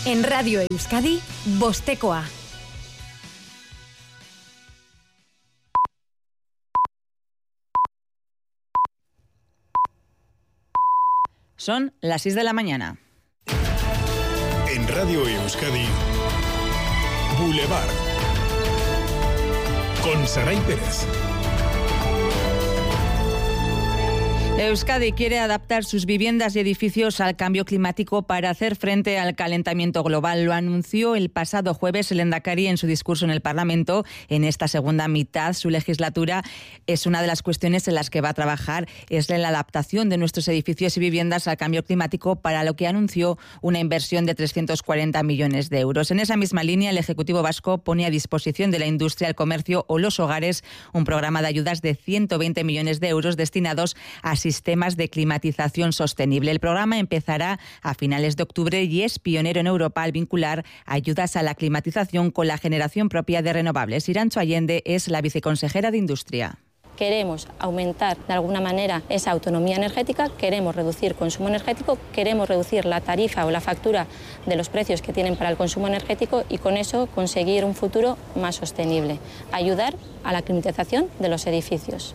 En Radio Euskadi, Bostekoa. Son las 6 de la mañana. En Radio Euskadi, Boulevard. Con Saray Pérez. Euskadi quiere adaptar sus viviendas y edificios al cambio climático para hacer frente al calentamiento global. Lo anunció el pasado jueves el Lehendakari en su discurso en el Parlamento. En esta segunda mitad, su legislatura, es una de las cuestiones en las que va a trabajar, es la adaptación de nuestros edificios y viviendas al cambio climático, para lo que anunció una inversión de 340 millones de euros. En esa misma línea, el Ejecutivo vasco pone a disposición de la industria, el comercio o los hogares un programa de ayudas de 120 millones de euros destinados a sistemas de climatización sostenible. El programa empezará a finales de octubre y es pionero en Europa al vincular ayudas a la climatización con la generación propia de renovables. Irantxo Allende es la viceconsejera de Industria. Queremos aumentar de alguna manera esa autonomía energética, queremos reducir consumo energético, queremos reducir la tarifa o la factura de los precios que tienen para el consumo energético y con eso conseguir un futuro más sostenible. Ayudar a la climatización de los edificios.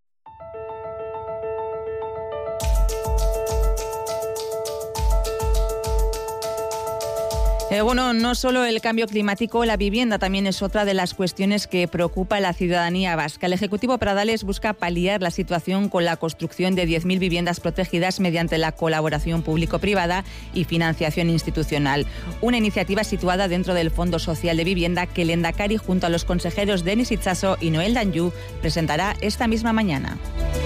Bueno, no solo el cambio climático, la vivienda también es otra de las cuestiones que preocupa a la ciudadanía vasca. El Ejecutivo Pradales busca paliar la situación con la construcción de 10.000 viviendas protegidas mediante la colaboración público-privada y financiación institucional. Una iniciativa situada dentro del Fondo Social de Vivienda que el Lehendakari, junto a los consejeros Denis Itxaso y Noel Danjou, presentará esta misma mañana.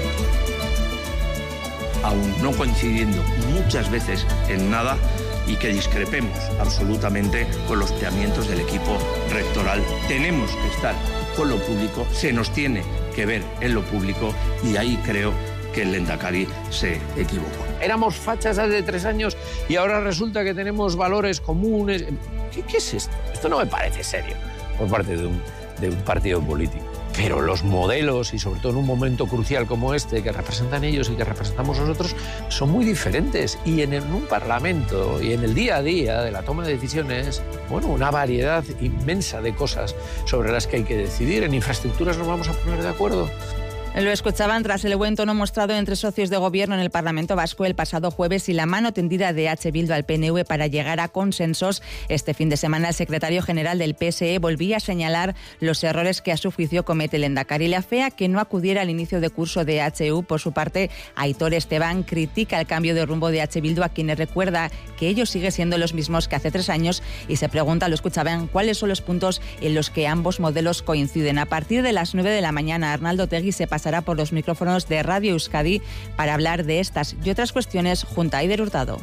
Aún no coincidiendo muchas veces en nada, y que discrepemos absolutamente con los planteamientos del equipo rectoral. Tenemos que estar con lo público, se nos tiene que ver en lo público, y ahí creo que el Lehendakari se equivocó. Éramos fachas hace 3 años y ahora resulta que tenemos valores comunes. ¿Qué es esto? Esto no me parece serio por parte de un partido político. Pero los modelos, y sobre todo en un momento crucial como este, que representan ellos y que representamos nosotros, son muy diferentes. Y en un parlamento y en el día a día de la toma de decisiones, bueno, una variedad inmensa de cosas sobre las que hay que decidir. En infraestructuras nos vamos a poner de acuerdo. Lo escuchaban tras el buen tono mostrado entre socios de gobierno en el Parlamento Vasco el pasado jueves y la mano tendida de H. Bildu al PNV para llegar a consensos. Este fin de semana el secretario general del PSE volvía a señalar los errores que a su juicio comete el Lehendakari. Le afea que no acudiera al inicio de curso de HU. Por su parte, Aitor Esteban critica el cambio de rumbo de H. Bildu, a quienes recuerda que ellos siguen siendo los mismos que hace 3 años, y se pregunta, lo escuchaban, cuáles son los puntos en los que ambos modelos coinciden. A partir de las 9 de la mañana, Arnaldo Otegui se pasará por los micrófonos de Radio Euskadi para hablar de estas y otras cuestiones junto a Eider Hurtado.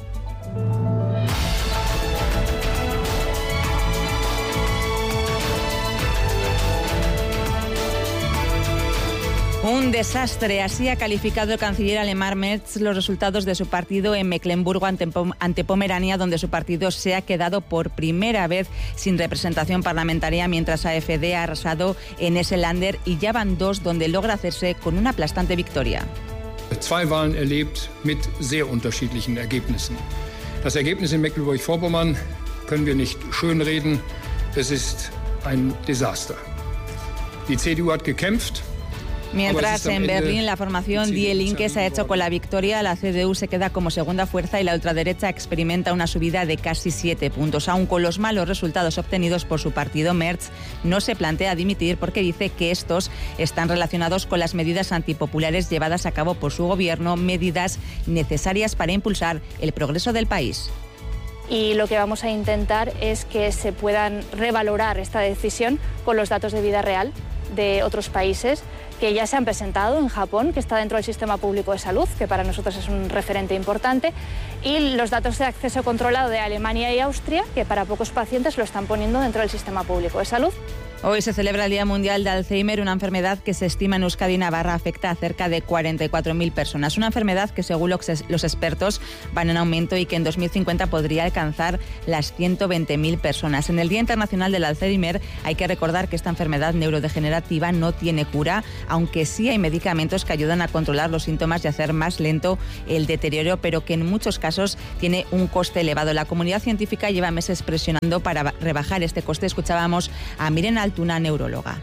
Un desastre, así ha calificado el canciller alemán Merz los resultados de su partido en Mecklemburgo ante Pomerania, donde su partido se ha quedado por primera vez sin representación parlamentaria, mientras AfD ha arrasado en ese Länder y ya van 2 donde logra hacerse con una aplastante victoria. 2 Wahlen erlebt mit sehr unterschiedlichen Ergebnissen. Das Ergebnis in Mecklenburg-Vorpommern können wir nicht schönreden. Es ist ein Desaster. Die CDU hat gekämpft. Mientras en Berlín la formación Die Linke se ha hecho con la victoria, la CDU se queda como segunda fuerza y la ultraderecha experimenta una subida de casi 7 puntos. Aun con los malos resultados obtenidos por su partido, Merz no se plantea dimitir porque dice que estos están relacionados con las medidas antipopulares llevadas a cabo por su gobierno, medidas necesarias para impulsar el progreso del país. Y lo que vamos a intentar es que se puedan revalorar esta decisión con los datos de vida real de otros países que ya se han presentado, en Japón, que está dentro del sistema público de salud, que para nosotros es un referente importante, y los datos de acceso controlado de Alemania y Austria, que para pocos pacientes lo están poniendo dentro del sistema público de salud. Hoy se celebra el Día Mundial de Alzheimer, una enfermedad que se estima en Euskadi y Navarra afecta a cerca de 44.000 personas. Una enfermedad que, según los expertos, va en aumento y que en 2050 podría alcanzar las 120.000 personas. En el Día Internacional del Alzheimer hay que recordar que esta enfermedad neurodegenerativa no tiene cura, aunque sí hay medicamentos que ayudan a controlar los síntomas y hacer más lento el deterioro, pero que en muchos casos tiene un coste elevado. La comunidad científica lleva meses presionando para rebajar este coste. Escuchábamos a Miren Altuna, neuróloga.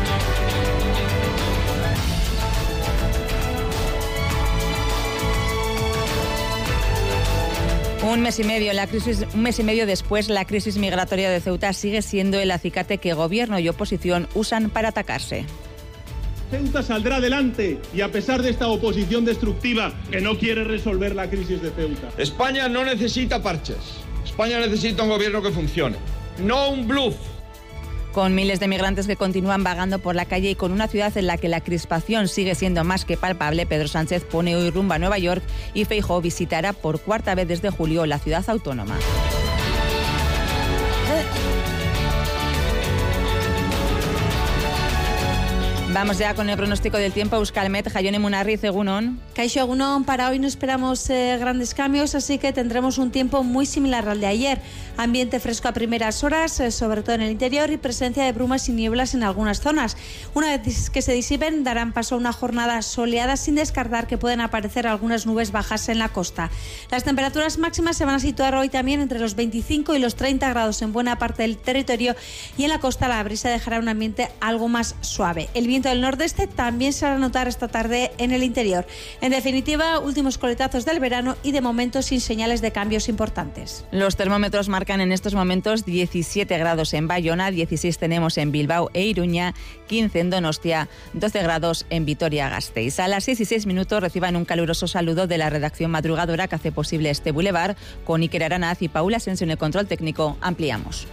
Un mes y medio después, la crisis migratoria de Ceuta sigue siendo el acicate que gobierno y oposición usan para atacarse. Ceuta saldrá adelante y a pesar de esta oposición destructiva que no quiere resolver la crisis de Ceuta. España no necesita parches. España necesita un gobierno que funcione, no un bluff. Con miles de migrantes que continúan vagando por la calle y con una ciudad en la que la crispación sigue siendo más que palpable, Pedro Sánchez pone hoy rumbo a Nueva York y Feijóo visitará por cuarta vez desde julio la ciudad autónoma. Vamos ya con el pronóstico del tiempo. Euskalmet, Jaione Munarriz, Egunon. Kaixo, Egunon. Para hoy no esperamos grandes cambios, así que tendremos un tiempo muy similar al de ayer. Ambiente fresco a primeras horas, sobre todo en el interior, y presencia de brumas y nieblas en algunas zonas. Una vez que se disipen, darán paso a una jornada soleada, sin descartar que pueden aparecer algunas nubes bajas en la costa. Las temperaturas máximas se van a situar hoy también entre los 25 y los 30 grados en buena parte del territorio, y en la costa la brisa dejará un ambiente algo más suave. El viento del nordeste también se hará notar esta tarde en el interior. En definitiva, últimos coletazos del verano y de momento sin señales de cambios importantes. Los termómetros marcan en estos momentos 17 grados en Bayona, 16 tenemos en Bilbao e Iruña, 15 en Donostia, 12 grados en Vitoria-Gasteiz. A las 6:06 reciban un caluroso saludo de la redacción madrugadora que hace posible este Boulevard, con Iker Aranaz y Paula Asensio en el control técnico. Ampliamos.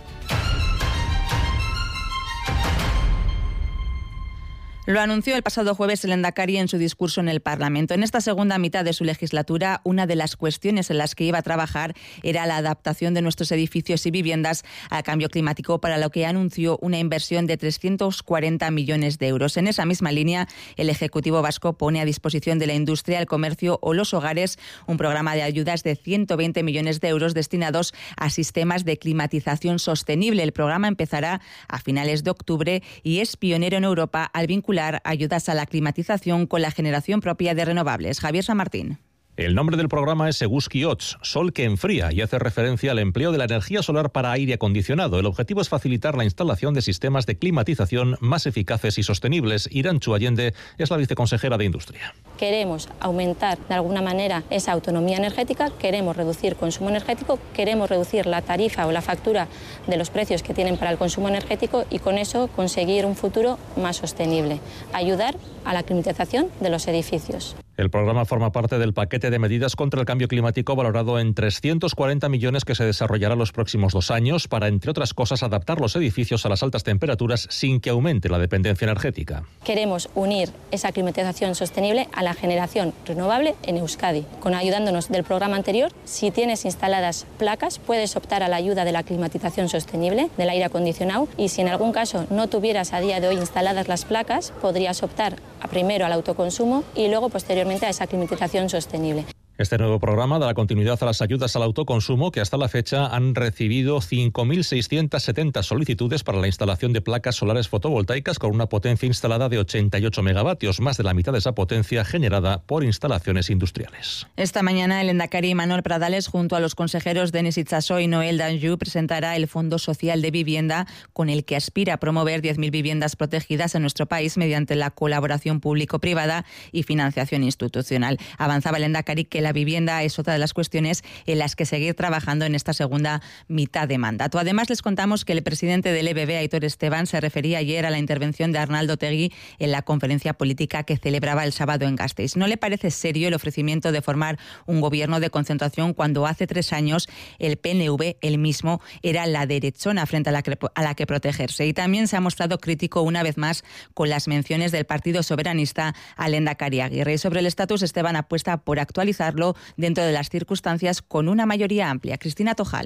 Lo anunció el pasado jueves el Lehendakari en su discurso en el Parlamento. En esta segunda mitad de su legislatura, una de las cuestiones en las que iba a trabajar era la adaptación de nuestros edificios y viviendas al cambio climático, para lo que anunció una inversión de 340 millones de euros. En esa misma línea, el Ejecutivo vasco pone a disposición de la industria, el comercio o los hogares un programa de ayudas de 120 millones de euros destinados a sistemas de climatización sostenible. El programa empezará a finales de octubre y es pionero en Europa al vincular ayudas a la climatización con la generación propia de renovables. Javier San Martín. El nombre del programa es Eguzki Hotz, sol que enfría, y hace referencia al empleo de la energía solar para aire acondicionado. El objetivo es facilitar la instalación de sistemas de climatización más eficaces y sostenibles. Irantxu Allende es la viceconsejera de Industria. Queremos aumentar de alguna manera esa autonomía energética, queremos reducir consumo energético, queremos reducir la tarifa o la factura de los precios que tienen para el consumo energético y con eso conseguir un futuro más sostenible. Ayudar a la climatización de los edificios. El programa forma parte del paquete de medidas contra el cambio climático valorado en 340 millones que se desarrollará los próximos 2 años para, entre otras cosas, adaptar los edificios a las altas temperaturas sin que aumente la dependencia energética. Queremos unir esa climatización sostenible a la generación renovable en Euskadi. Ayudándonos del programa anterior, si tienes instaladas placas, puedes optar a la ayuda de la climatización sostenible, del aire acondicionado, y si en algún caso no tuvieras a día de hoy instaladas las placas, podrías optar primero al autoconsumo y luego posteriormente a esa climatización sostenible. Este nuevo programa dará continuidad a las ayudas al autoconsumo, que hasta la fecha han recibido 5.670 solicitudes para la instalación de placas solares fotovoltaicas con una potencia instalada de 88 megavatios, más de la mitad de esa potencia generada por instalaciones industriales. Esta mañana el Lehendakari Manuel Pradales, junto a los consejeros Denis Itxaso y Noel Danjou, presentará el Fondo Social de Vivienda, con el que aspira a promover 10.000 viviendas protegidas en nuestro país mediante la colaboración público-privada y financiación institucional. Avanzaba el Lehendakari que la vivienda es otra de las cuestiones en las que seguir trabajando en esta segunda mitad de mandato. Además, les contamos que el presidente del EBB, Aitor Esteban, se refería ayer a la intervención de Arnaldo Otegi en la conferencia política que celebraba el sábado en Gasteiz. No le parece serio el ofrecimiento de formar un gobierno de concentración cuando hace 3 años el PNV, el mismo, era la derechona frente a la que protegerse. Y también se ha mostrado crítico una vez más con las menciones del Partido Soberanista al Lehendakari Aguirre. Y sobre el estatus, Esteban apuesta por actualizarlo dentro de las circunstancias con una mayoría amplia. Cristina Tojal.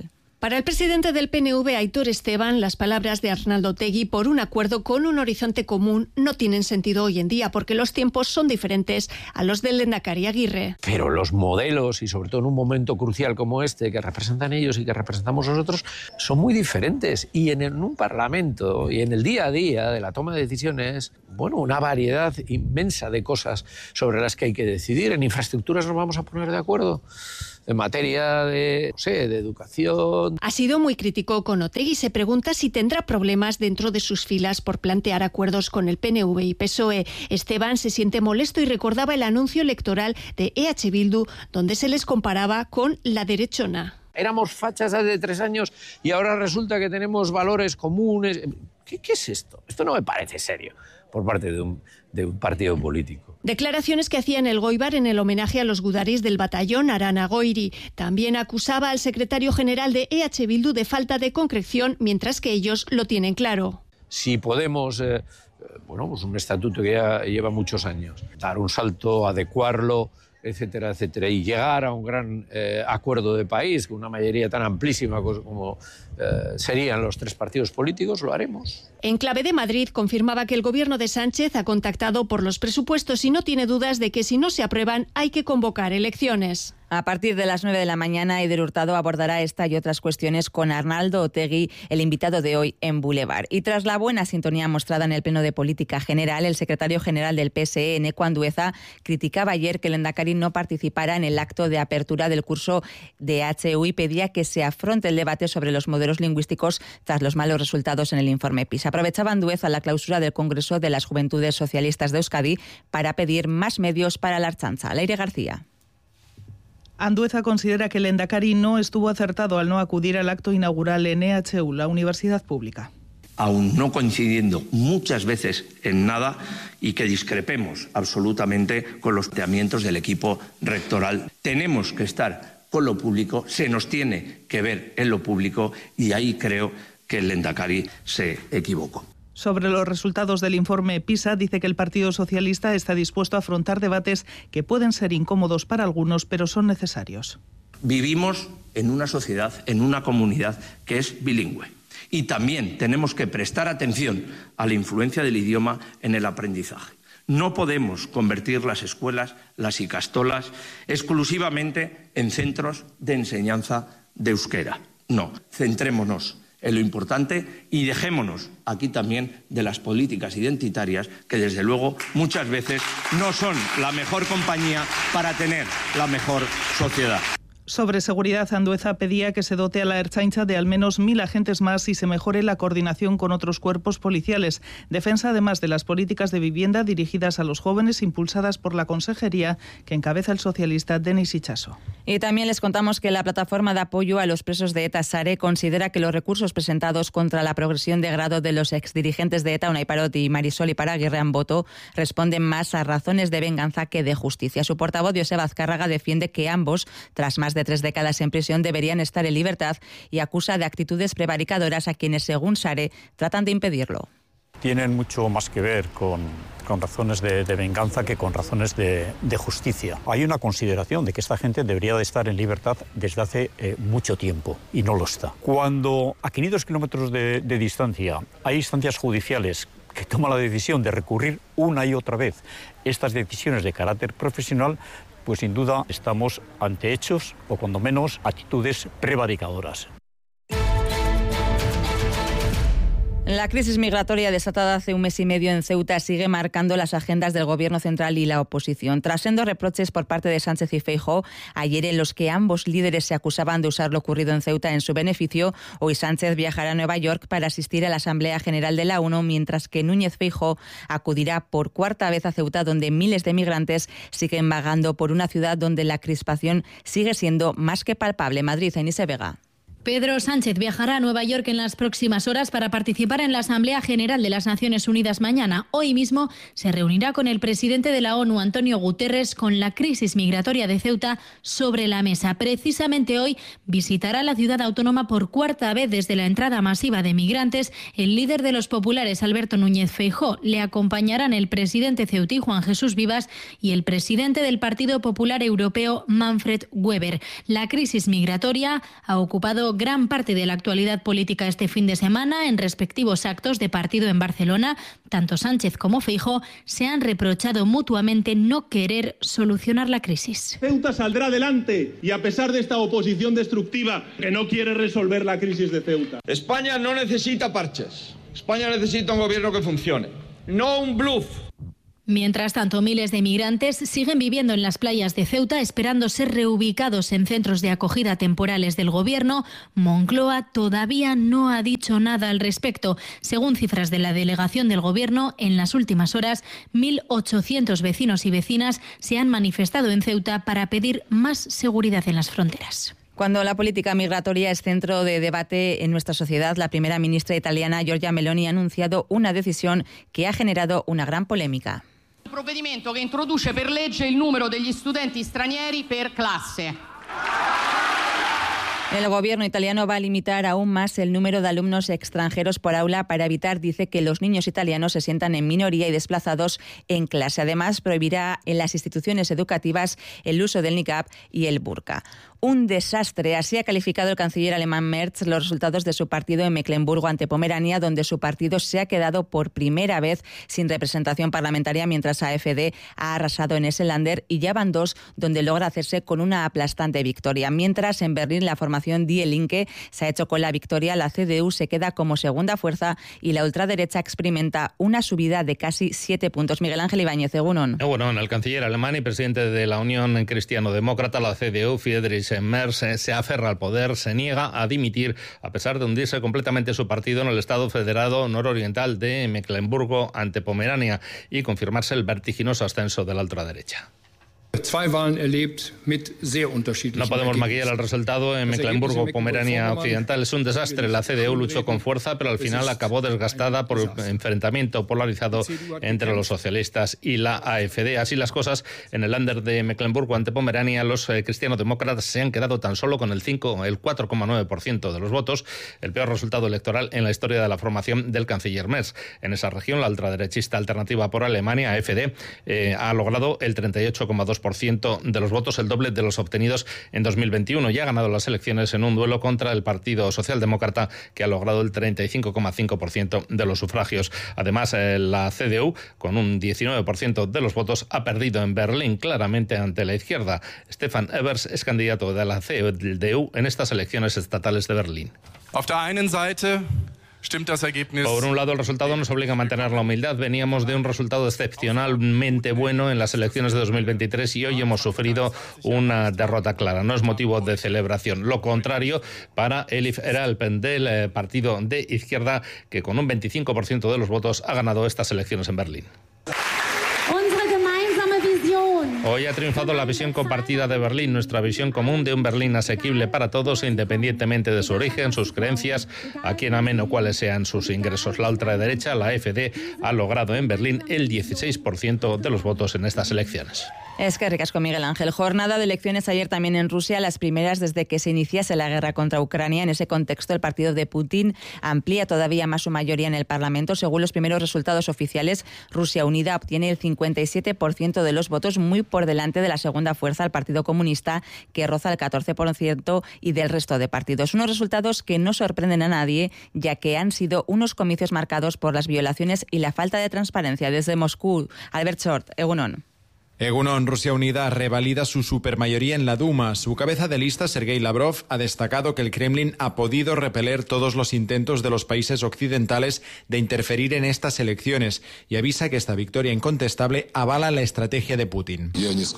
Para el presidente del PNV, Aitor Esteban, las palabras de Arnaldo Otegi por un acuerdo con un horizonte común no tienen sentido hoy en día porque los tiempos son diferentes a los del Lehendakari Aguirre. Pero los modelos, y sobre todo en un momento crucial como este, que representan ellos y que representamos nosotros, son muy diferentes. Y en un parlamento y en el día a día de la toma de decisiones, bueno, una variedad inmensa de cosas sobre las que hay que decidir. En infraestructuras nos vamos a poner de acuerdo. En materia de educación. Ha sido muy crítico con Otegi. Se pregunta si tendrá problemas dentro de sus filas por plantear acuerdos con el PNV y PSOE. Esteban se siente molesto y recordaba el anuncio electoral de EH Bildu, donde se les comparaba con la derechona. Éramos fachas hace 3 años y ahora resulta que tenemos valores comunes. ¿Qué es esto? Esto no me parece serio por parte de un partido político. Declaraciones que hacía en el Goibar en el homenaje a los gudaris del batallón Arana Goiri. También acusaba al secretario general de EH Bildu de falta de concreción, mientras que ellos lo tienen claro. Si podemos, pues un estatuto que ya lleva muchos años, dar un salto, adecuarlo, etcétera, etcétera, y llegar a un gran acuerdo de país con una mayoría tan amplísima como serían los 3 partidos políticos, lo haremos. En clave de Madrid confirmaba que el gobierno de Sánchez ha contactado por los presupuestos y no tiene dudas de que si no se aprueban hay que convocar elecciones. A partir de las 9 de la mañana, Eider Hurtado abordará esta y otras cuestiones con Arnaldo Otegi, el invitado de hoy en Boulevard. Y tras la buena sintonía mostrada en el Pleno de Política General, el secretario general del PSE, Eneko Andueza, criticaba ayer que el Lehendakari no participara en el acto de apertura del curso de HU y pedía que se afronte el debate sobre los modelos lingüísticos tras los malos resultados en el informe PISA. Aprovechaba Andueza la clausura del Congreso de las Juventudes Socialistas de Euskadi para pedir más medios para la Ertzaintza. Leire García. Andueza considera que el Lehendakari no estuvo acertado al no acudir al acto inaugural en EHU, la universidad pública. Aún no coincidiendo muchas veces en nada y que discrepemos absolutamente con los planteamientos del equipo rectoral. Tenemos que estar con lo público, se nos tiene que ver en lo público y ahí creo que el Lehendakari se equivocó. Sobre los resultados del informe PISA, dice que el Partido Socialista está dispuesto a afrontar debates que pueden ser incómodos para algunos, pero son necesarios. Vivimos en una sociedad, en una comunidad que es bilingüe. Y también tenemos que prestar atención a la influencia del idioma en el aprendizaje. No podemos convertir las escuelas, las ikastolas, exclusivamente en centros de enseñanza de euskera. No, centrémonos en lo importante y dejémonos aquí también de las políticas identitarias que desde luego muchas veces no son la mejor compañía para tener la mejor sociedad. Sobre seguridad, Andueza pedía que se dote a la Ertzaintza de al menos 1.000 agentes más y se mejore la coordinación con otros cuerpos policiales. Defensa además de las políticas de vivienda dirigidas a los jóvenes impulsadas por la consejería que encabeza el socialista Denis Itxaso. Y también les contamos que la plataforma de apoyo a los presos de ETA SARE considera que los recursos presentados contra la progresión de grado de los exdirigentes de ETA, Unai Parot y Marisol Iparaguirre Amboto, responden más a razones de venganza que de justicia. Su portavoz, Joseba Azcárraga, defiende que ambos, tras más de 3 décadas en prisión, deberían estar en libertad y acusa de actitudes prevaricadoras a quienes, según SARE, tratan de impedirlo. Tienen mucho más que ver con razones de venganza que con razones de justicia. Hay una consideración de que esta gente debería de estar en libertad desde hace mucho tiempo y no lo está. Cuando a 500 kilómetros de distancia hay instancias judiciales que toman la decisión de recurrir una y otra vez estas decisiones de carácter profesional, pues sin duda estamos ante hechos o cuando menos actitudes prevaricadoras. La crisis migratoria desatada hace un mes y medio en Ceuta sigue marcando las agendas del Gobierno central y la oposición. Tras sendos reproches por parte de Sánchez y Feijóo, ayer en los que ambos líderes se acusaban de usar lo ocurrido en Ceuta en su beneficio, hoy Sánchez viajará a Nueva York para asistir a la Asamblea General de la ONU, mientras que Núñez Feijóo acudirá por 4ª vez a Ceuta, donde miles de migrantes siguen vagando por una ciudad donde la crispación sigue siendo más que palpable. Madrid, Eunice Vega. Pedro Sánchez viajará a Nueva York en las próximas horas para participar en la Asamblea General de las Naciones Unidas mañana. Hoy mismo se reunirá con el presidente de la ONU, Antonio Guterres, con la crisis migratoria de Ceuta sobre la mesa. Precisamente hoy visitará la ciudad autónoma por 4ª vez desde la entrada masiva de migrantes el líder de los populares, Alberto Núñez Feijóo. Le acompañarán el presidente ceutí, Juan Jesús Vivas, y el presidente del Partido Popular Europeo, Manfred Weber. La crisis migratoria ha ocupado gran parte de la actualidad política este fin de semana en respectivos actos de partido en Barcelona. Tanto Sánchez como Feijóo se han reprochado mutuamente no querer solucionar la crisis. Ceuta saldrá adelante y a pesar de esta oposición destructiva que no quiere resolver la crisis de Ceuta. España no necesita parches. España necesita un gobierno que funcione, no un bluff. Mientras tanto, miles de migrantes siguen viviendo en las playas de Ceuta esperando ser reubicados en centros de acogida temporales del gobierno. Moncloa todavía no ha dicho nada al respecto. Según cifras de la delegación del gobierno, en las últimas horas 1.800 vecinos y vecinas se han manifestado en Ceuta para pedir más seguridad en las fronteras. Cuando la política migratoria es centro de debate en nuestra sociedad, la primera ministra italiana Giorgia Meloni ha anunciado una decisión que ha generado una gran polémica. Un provvedimento che introduce per legge il numero degli studenti stranieri per classe. El gobierno italiano va a limitar aún más el número de alumnos extranjeros por aula para evitar, dice, que los niños italianos se sientan en minoría y desplazados en clase. Además, prohibirá en las instituciones educativas el uso del niqab y el burka. Un desastre, así ha calificado el canciller alemán Merz los resultados de su partido en Mecklemburgo ante Pomerania, donde su partido se ha quedado por primera vez sin representación parlamentaria, mientras AfD ha arrasado en ese Länder y ya van dos donde logra hacerse con una aplastante victoria. Mientras en Berlín la formación Die Linke se ha hecho con la victoria, la CDU se queda como segunda fuerza y la ultraderecha experimenta una subida de casi 7 puntos. Miguel Ángel Ibáñez, Egunon. Bueno, el canciller alemán y presidente de la Unión Cristiano-Demócrata, la CDU, Friedrich Merz, se aferra al poder, se niega a dimitir a pesar de hundirse completamente su partido en el Estado federado nororiental de Mecklemburgo ante Pomerania y confirmarse el vertiginoso ascenso de la ultraderecha. No podemos maquillar el resultado en Mecklemburgo-Pomerania Occidental. Es un desastre. La CDU luchó con fuerza, pero al final acabó desgastada por el enfrentamiento polarizado entre los socialistas y la AfD. Así las cosas, en el Länder de Mecklemburgo ante Pomerania, los cristiano-demócratas se han quedado tan solo con el 4,9% de los votos, el peor resultado electoral en la historia de la formación del canciller Merz. En esa región, la ultraderechista Alternativa por Alemania, AfD, ha logrado el 38,2% de los votos, el doble de los obtenidos en 2021. Ya ha ganado las elecciones en un duelo contra el Partido Socialdemócrata, que ha logrado el 35,5% de los sufragios. Además, la CDU, con un 19% de los votos, ha perdido en Berlín claramente ante la izquierda. Stefan Evers es candidato de la CDU en estas elecciones estatales de Berlín. Por un lado, el resultado nos obliga a mantener la humildad. Veníamos de un resultado excepcionalmente bueno en las elecciones de 2023 y hoy hemos sufrido una derrota clara. No es motivo de celebración. Lo contrario para Elif Eralpen, del partido de izquierda, que con un 25% de los votos ha ganado estas elecciones en Berlín. Hoy ha triunfado la visión compartida de Berlín, nuestra visión común de un Berlín asequible para todos, independientemente de su origen, sus creencias, a quien amen o cuáles sean sus ingresos. La ultraderecha, la AfD, ha logrado en Berlín el 16% de los votos en estas elecciones. Es que ricasco, Miguel Ángel. Jornada de elecciones ayer también en Rusia, las primeras desde que se iniciase la guerra contra Ucrania. En ese contexto, el partido de Putin amplía todavía más su mayoría en el Parlamento. Según los primeros resultados oficiales, Rusia Unida obtiene el 57% de los votos, muy por delante de la segunda fuerza, el Partido Comunista, que roza el 14%, y del resto de partidos. Unos resultados que no sorprenden a nadie, ya que han sido unos comicios marcados por las violaciones y la falta de transparencia. Desde Moscú, Albert Short, Egunon. Egunon, Rusia Unida revalida su supermayoría en la Duma. Su cabeza de lista, Sergei Lavrov, ha destacado que el Kremlin ha podido repeler todos los intentos de los países occidentales de interferir en estas elecciones y avisa que esta victoria incontestable avala la estrategia de Putin.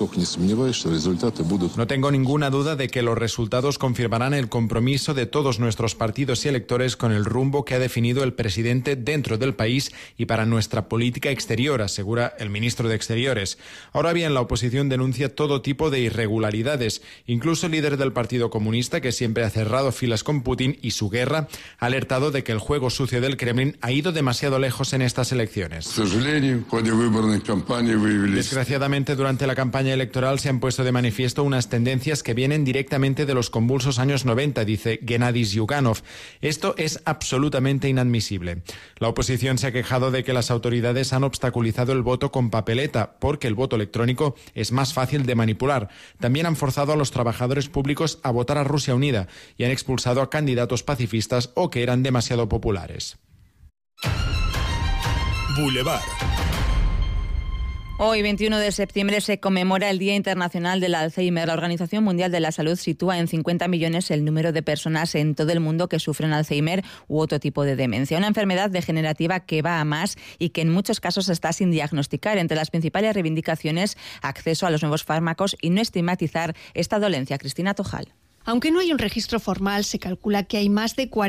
No tengo ninguna duda de que los resultados confirmarán el compromiso de todos nuestros partidos y electores con el rumbo que ha definido el presidente dentro del país y para nuestra política exterior, asegura el ministro de Exteriores. Ahora bien, la oposición denuncia todo tipo de irregularidades. Incluso el líder del Partido Comunista, que siempre ha cerrado filas con Putin y su guerra, ha alertado de que el juego sucio del Kremlin ha ido demasiado lejos en estas elecciones. Desgraciadamente, durante la campaña electoral se han puesto de manifiesto unas tendencias que vienen directamente de los convulsos años 90, dice Gennady Zyuganov. Esto es absolutamente inadmisible. La oposición se ha quejado de que las autoridades han obstaculizado el voto con papeleta, porque el voto electrónico electrónico es más fácil de manipular. También han forzado a los trabajadores públicos a votar a Rusia Unida y han expulsado a candidatos pacifistas o que eran demasiado populares. Boulevard. Hoy, 21 de septiembre, se conmemora el Día Internacional del Alzheimer. La Organización Mundial de la Salud sitúa en 50 millones el número de personas en todo el mundo que sufren Alzheimer u otro tipo de demencia. Una enfermedad degenerativa que va a más y que en muchos casos está sin diagnosticar. Entre las principales reivindicaciones, acceso a los nuevos fármacos y no estigmatizar esta dolencia. Cristina Tojal. Aunque no hay un registro formal, se calcula que hay más de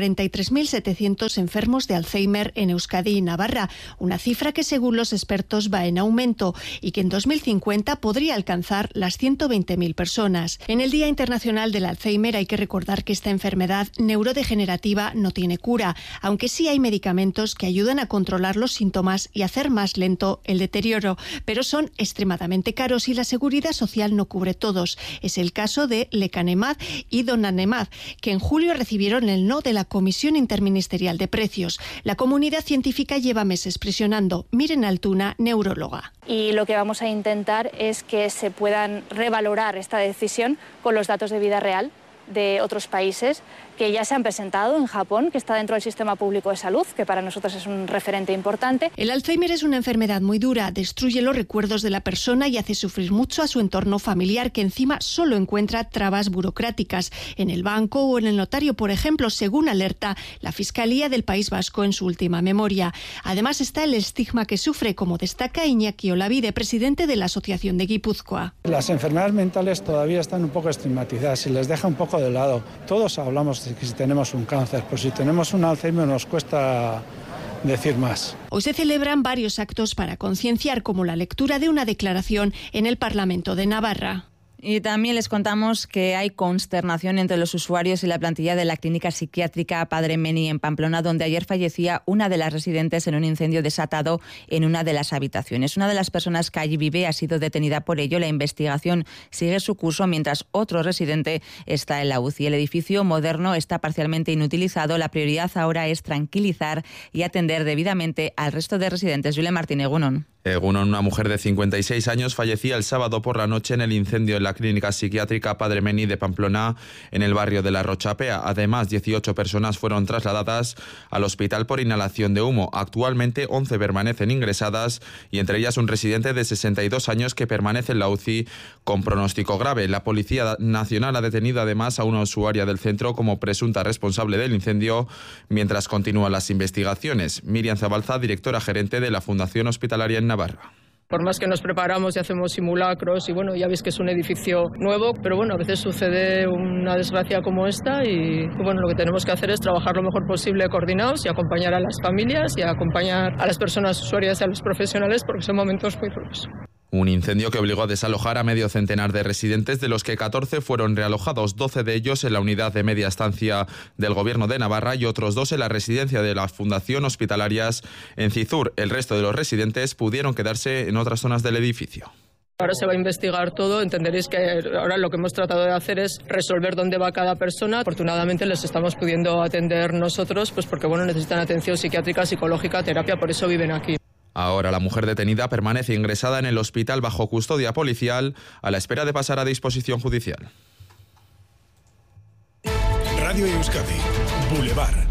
43.700 enfermos de Alzheimer en Euskadi y Navarra, una cifra que según los expertos va en aumento y que en 2050 podría alcanzar las 120.000 personas. En el Día Internacional del Alzheimer hay que recordar que esta enfermedad neurodegenerativa no tiene cura, aunque sí hay medicamentos que ayudan a controlar los síntomas y hacer más lento el deterioro, pero son extremadamente caros y la Seguridad Social no cubre todos. Es el caso de lecanemab y donanemab, que en julio recibieron el no de la Comisión Interministerial de Precios. La comunidad científica lleva meses presionando. Miren Altuna, neuróloga. Y lo que vamos a intentar es que se puedan revalorar esta decisión con los datos de vida real de otros países que ya se han presentado en Japón, que está dentro del sistema público de salud, que para nosotros es un referente importante. El Alzheimer es una enfermedad muy dura, destruye los recuerdos de la persona y hace sufrir mucho a su entorno familiar, que encima solo encuentra trabas burocráticas en el banco o en el notario, por ejemplo, según alerta la Fiscalía del País Vasco en su última memoria. Además está el estigma que sufre, como destaca Iñaki Olavide, presidente de la Asociación de Guipúzcoa. Las enfermedades mentales todavía están un poco estigmatizadas, se les deja un poco de lado. Todos hablamos de que si tenemos un cáncer, pues si tenemos un Alzheimer nos cuesta decir más. Hoy se celebran varios actos para concienciar, como la lectura de una declaración en el Parlamento de Navarra. Y también les contamos que hay consternación entre los usuarios y la plantilla de la clínica psiquiátrica Padre Meni en Pamplona, donde ayer fallecía una de las residentes en un incendio desatado en una de las habitaciones. Una de las personas que allí vive ha sido detenida por ello. La investigación sigue su curso mientras otro residente está en la UCI. El edificio moderno está parcialmente inutilizado. La prioridad ahora es tranquilizar y atender debidamente al resto de residentes. Julia Martín, Egunon. Egunon, una mujer de 56 años, fallecía el sábado por la noche en el incendio en la clínica psiquiátrica Padre Meni de Pamplona, en el barrio de la Rochapea. Además, 18 personas fueron trasladadas al hospital por inhalación de humo. Actualmente, 11 permanecen ingresadas y entre ellas un residente de 62 años que permanece en la UCI con pronóstico grave. La Policía Nacional ha detenido además a una usuaria del centro como presunta responsable del incendio mientras continúan las investigaciones. Miriam Zabalza, directora gerente de la Fundación Hospitalaria en Navarra. Por más que nos preparamos y hacemos simulacros y bueno, ya veis que es un edificio nuevo, pero bueno, a veces sucede una desgracia como esta y bueno, lo que tenemos que hacer es trabajar lo mejor posible coordinados y acompañar a las familias y acompañar a las personas usuarias y a los profesionales porque son momentos muy duros. Un incendio que obligó a desalojar a medio centenar de residentes, de los que 14 fueron realojados, 12 de ellos en la unidad de media estancia del Gobierno de Navarra y otros 2 en la residencia de la Fundación Hospitalarias en Cizur. El resto de los residentes pudieron quedarse en otras zonas del edificio. Ahora se va a investigar todo, entenderéis que ahora lo que hemos tratado de hacer es resolver dónde va cada persona. Afortunadamente les estamos pudiendo atender nosotros, pues porque bueno, necesitan atención psiquiátrica, psicológica, terapia, por eso viven aquí. Ahora la mujer detenida permanece ingresada en el hospital bajo custodia policial a la espera de pasar a disposición judicial. Radio Euskadi, Boulevard.